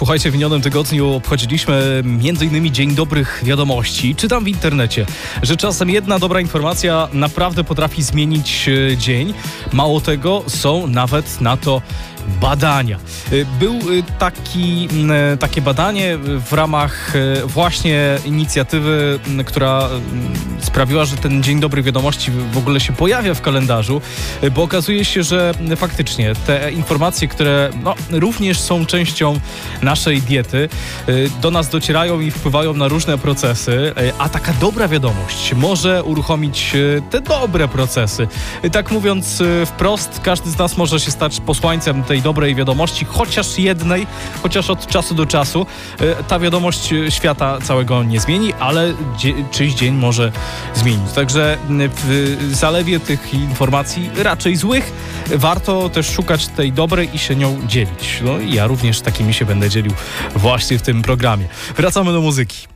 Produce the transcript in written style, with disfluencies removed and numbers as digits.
Słuchajcie, w minionym tygodniu obchodziliśmy m.in. Dzień Dobrych Wiadomości. Czytam w internecie, że czasem jedna dobra informacja naprawdę potrafi zmienić dzień. Mało tego, są nawet na to badania. Był takie badanie w ramach właśnie inicjatywy, która sprawiła, że ten Dzień Dobrych Wiadomości w ogóle się pojawia w kalendarzu, bo okazuje się, że faktycznie te informacje, które również są częścią naszej diety, do nas docierają i wpływają na różne procesy, a taka dobra wiadomość może uruchomić te dobre procesy. Tak mówiąc wprost, każdy z nas może się stać posłańcem tej dobrej wiadomości, chociaż jednej, chociaż od czasu do czasu. Ta wiadomość świata całego nie zmieni, ale czyjś dzień może zmienić. Także w zalewie tych informacji, raczej złych, warto też szukać tej dobrej i się nią dzielić. No i ja również takimi się będę dzielił właśnie w tym programie. Wracamy do muzyki.